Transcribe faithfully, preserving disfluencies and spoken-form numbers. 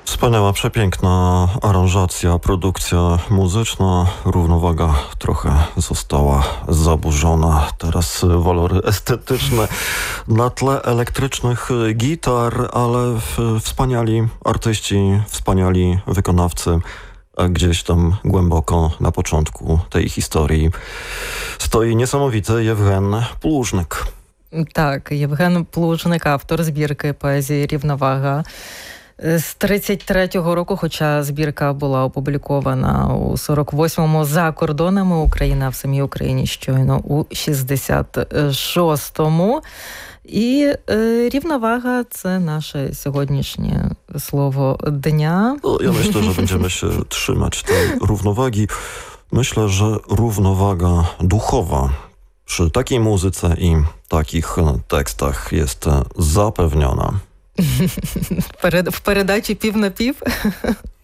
Wspaniała, przepiękna aranżacja, produkcja muzyczna, równowaga trochę została zaburzona. Teraz walory estetyczne na tle elektrycznych gitar, ale wspaniali artyści, wspaniali wykonawcy. A gdzieś tam głęboko na początku tej historii stoi niesamowity Євген Плужник. Так, Євген Плужник, автор збірки поезії «Рівновага». З тридцять третього року, хоча збірка була опублікована у сорок восьмому за кордонами України, а в самій Україні щойно у шістдесят шостому. І е, рівновага – це наше сьогоднішнє слово dnia. No, ja myślę, że będziemy się trzymać tej równowagi. Myślę, że równowaga duchowa przy takiej muzyce i takich tekstach jest zapewniona. В передачі «Пів на пів».